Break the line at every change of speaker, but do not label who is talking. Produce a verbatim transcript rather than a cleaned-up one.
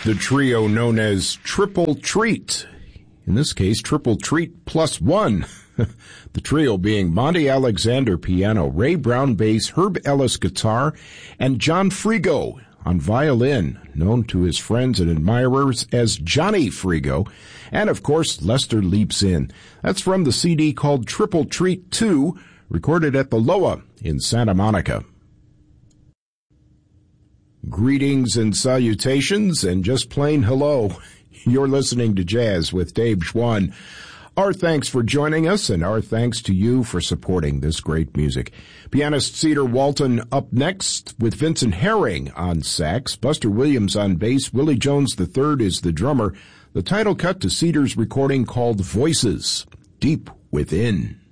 The trio known as Triple Treat. In this case, Triple Treat plus one. The trio being Monty Alexander piano, Ray Brown bass, Herb Ellis guitar, and John Frigo on violin, known to his friends and admirers as Johnny Frigo. And of course, Lester Leaps In. That's from the C D called Triple Treat two, recorded at the Loa in Santa Monica. Greetings and salutations and just plain hello. You're listening to Jazz with Dave Schwann. Our thanks for joining us, and our thanks to you for supporting this great music. Pianist Cedar Walton up next with Vincent Herring on sax, Buster Williams on bass, Willie Jones the third is the drummer. The title cut to Cedar's recording called Voices, Deep Within.